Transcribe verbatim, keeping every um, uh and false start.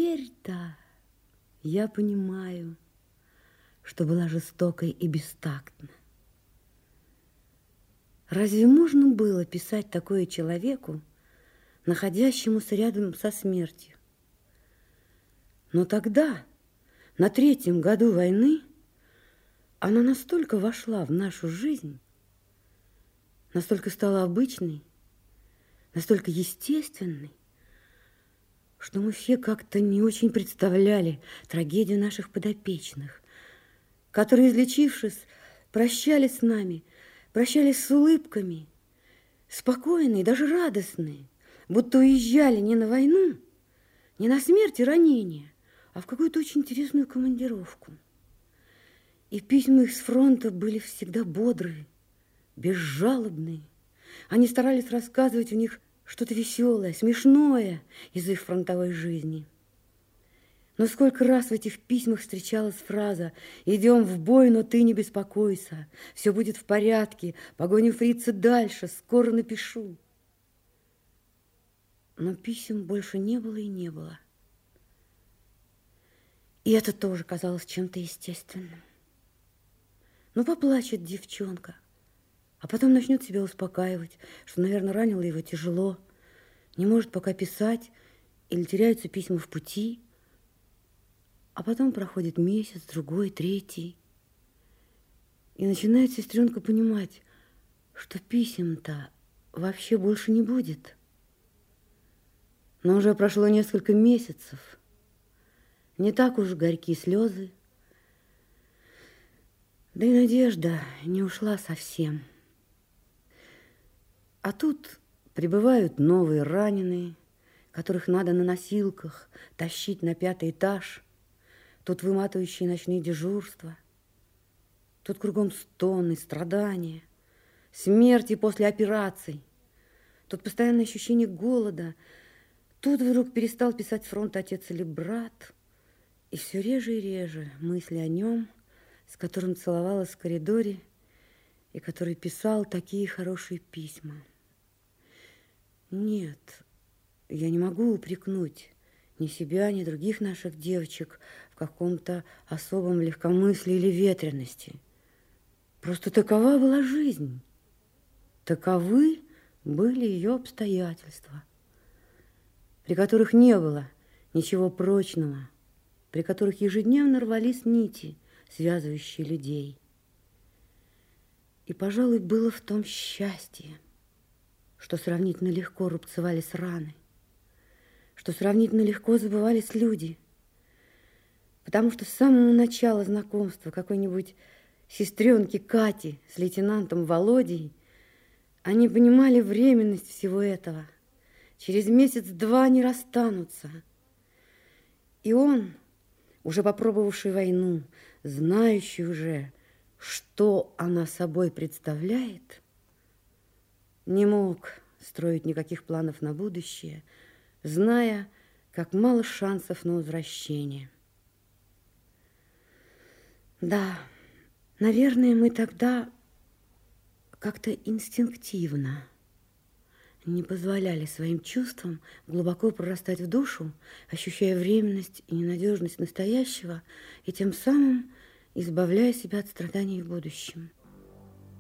теперь-то я понимаю, что была жестокой и бестактна. Разве можно было писать такое человеку, находящемуся рядом со смертью? Но тогда, на третьем году войны, она настолько вошла в нашу жизнь, настолько стала обычной, настолько естественной, что мы все как-то не очень представляли трагедию наших подопечных, которые, излечившись, прощались с нами, прощались с улыбками, спокойные, даже радостные, будто уезжали не на войну, не на смерть и ранение, а в какую-то очень интересную командировку. И письма их с фронта были всегда бодрые, безжалобные. Они старались рассказывать в них что-то веселое, смешное из их фронтовой жизни. Но сколько раз в этих письмах встречалась фраза: «Идем в бой, но ты не беспокойся, все будет в порядке, погоним фрица дальше, скоро напишу». Но писем больше не было и не было. И это тоже казалось чем-то естественным. Ну, поплачет девчонка, а потом начнет себя успокаивать, что, наверное, ранило его тяжело, не может пока писать или теряются письма в пути. А потом проходит месяц, другой, третий, и начинает сестренка понимать, что писем-то вообще больше не будет. Но уже прошло несколько месяцев, не так уж горьки слезы, да и надежда не ушла совсем. А тут прибывают новые раненые, которых надо на носилках тащить на пятый этаж. Тут выматывающие ночные дежурства. Тут кругом стоны, страдания, смерти после операций. Тут постоянное ощущение голода. Тут вдруг перестал писать фронт отец или брат. И все реже и реже мысли о нем, с которым целовалась в коридоре и который писал такие хорошие письма. Нет, я не могу упрекнуть ни себя, ни других наших девочек в каком-то особом легкомыслии или ветрености. Просто такова была жизнь. Таковы были ее обстоятельства, при которых не было ничего прочного, при которых ежедневно рвались нити, связывающие людей. И, пожалуй, было в том счастье, что сравнительно легко рубцевались раны, что сравнительно легко забывались люди, потому что с самого начала знакомства какой-нибудь сестренки Кати с лейтенантом Володей они понимали временность всего этого. Через месяц-два они расстанутся. И он, уже попробовавший войну, знающий уже, что она собой представляет, не мог строить никаких планов на будущее, зная, как мало шансов на возвращение. Да, наверное, мы тогда как-то инстинктивно не позволяли своим чувствам глубоко прорастать в душу, ощущая временность и ненадежность настоящего, и тем самым избавляя себя от страданий в будущем.